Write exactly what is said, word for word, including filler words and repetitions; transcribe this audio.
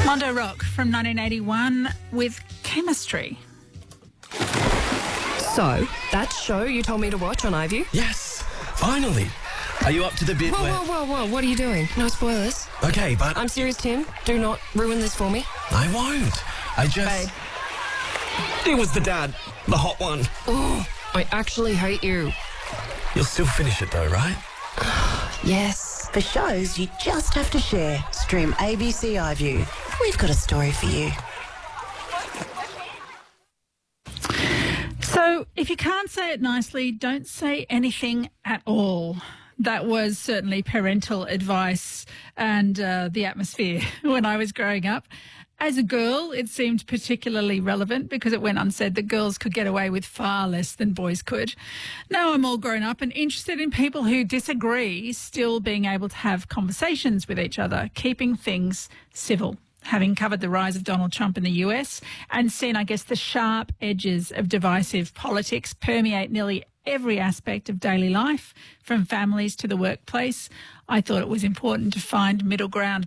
Mondo Rock from nineteen eighty-one with Chemistry. So, that show you told me to watch on iView? Yes, finally. Are you up to the bit Whoa, where... whoa, whoa, whoa, what are you doing? No spoilers. Okay, but... I'm serious, Tim. Do not ruin this for me. I won't. I just... Babe. It was the dad. The hot one. Oh, I actually hate you. You'll still finish it though, right? Yes. For shows you just have to share, stream A B C iView. We've got a story for you. So if you can't say it nicely, don't say anything at all. That was certainly parental advice and uh, the atmosphere when I was growing up. As a girl, it seemed particularly relevant because it went unsaid that girls could get away with far less than boys could. Now I'm all grown up and interested in people who disagree still being able to have conversations with each other, keeping things civil. Having covered the rise of Donald Trump in the U S and seen, I guess, the sharp edges of divisive politics permeate nearly every aspect of daily life, from families to the workplace, I thought it was important to find middle ground